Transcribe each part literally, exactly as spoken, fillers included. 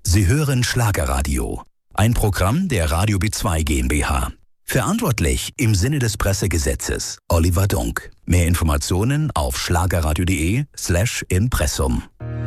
Sie hören Schlagerradio, ein Programm der Radio B zwei GmbH. Verantwortlich im Sinne des Pressegesetzes Oliver Dunk. Mehr Informationen auf schlagerradio.de slash Impressum.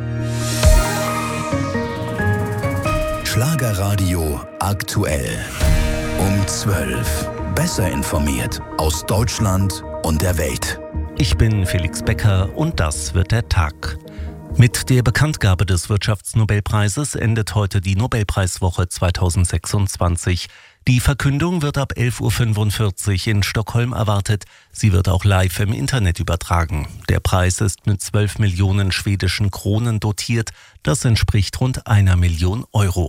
Schlagerradio aktuell. Um zwölf. Besser informiert aus Deutschland und der Welt. Ich bin Felix Becker und das wird der Tag. Mit der Bekanntgabe des Wirtschaftsnobelpreises endet heute die Nobelpreiswoche zweitausendsechsundzwanzig. Die Verkündung wird ab elf Uhr fünfundvierzig in Stockholm erwartet. Sie wird auch live im Internet übertragen. Der Preis ist mit zwölf Millionen schwedischen Kronen dotiert. Das entspricht rund einer Million Euro.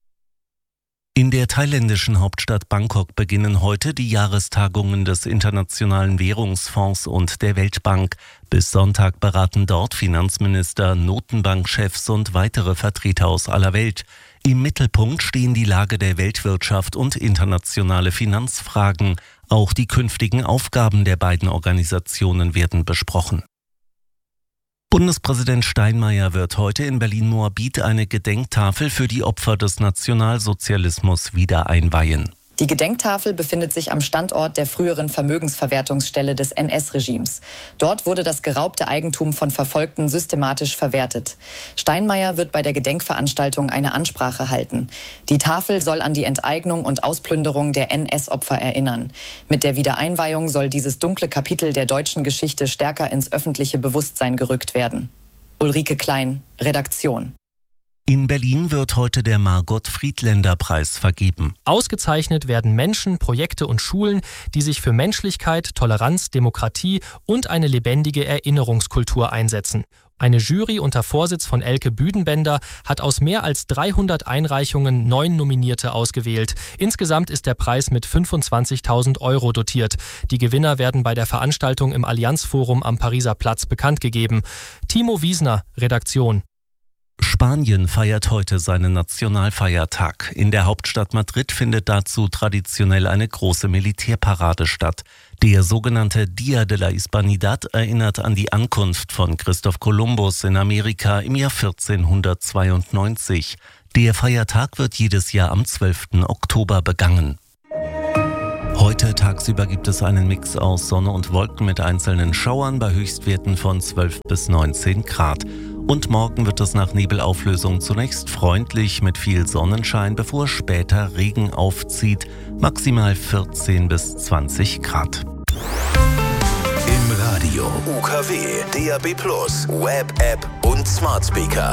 In der thailändischen Hauptstadt Bangkok beginnen heute die Jahrestagungen des Internationalen Währungsfonds und der Weltbank. Bis Sonntag beraten dort Finanzminister, Notenbankchefs und weitere Vertreter aus aller Welt. Im Mittelpunkt stehen die Lage der Weltwirtschaft und internationale Finanzfragen. Auch die künftigen Aufgaben der beiden Organisationen werden besprochen. Bundespräsident Steinmeier wird heute in Berlin-Moabit eine Gedenktafel für die Opfer des Nationalsozialismus wieder einweihen. Die Gedenktafel befindet sich am Standort der früheren Vermögensverwertungsstelle des N S-Regimes. Dort wurde das geraubte Eigentum von Verfolgten systematisch verwertet. Steinmeier wird bei der Gedenkveranstaltung eine Ansprache halten. Die Tafel soll an die Enteignung und Ausplünderung der N S-Opfer erinnern. Mit der Wiedereinweihung soll dieses dunkle Kapitel der deutschen Geschichte stärker ins öffentliche Bewusstsein gerückt werden. Ulrike Klein, Redaktion. In Berlin wird heute der Margot-Friedländer-Preis vergeben. Ausgezeichnet werden Menschen, Projekte und Schulen, die sich für Menschlichkeit, Toleranz, Demokratie und eine lebendige Erinnerungskultur einsetzen. Eine Jury unter Vorsitz von Elke Büdenbender hat aus mehr als dreihundert Einreichungen neun Nominierte ausgewählt. Insgesamt ist der Preis mit fünfundzwanzigtausend Euro dotiert. Die Gewinner werden bei der Veranstaltung im Allianz-Forum am Pariser Platz bekannt gegeben. Timo Wiesner, Redaktion. Spanien feiert heute seinen Nationalfeiertag. In der Hauptstadt Madrid findet dazu traditionell eine große Militärparade statt. Der sogenannte Día de la Hispanidad erinnert an die Ankunft von Christoph Kolumbus in Amerika im Jahr vierzehnhundertzweiundneunzig. Der Feiertag wird jedes Jahr am zwölften Oktober begangen. Heute tagsüber gibt es einen Mix aus Sonne und Wolken mit einzelnen Schauern bei Höchstwerten von zwölf bis neunzehn Grad. Und morgen wird es nach Nebelauflösung zunächst freundlich mit viel Sonnenschein, bevor später Regen aufzieht, maximal vierzehn bis zwanzig Grad. Im Radio, U K W, D A B plus, Web-App und Smart Speaker.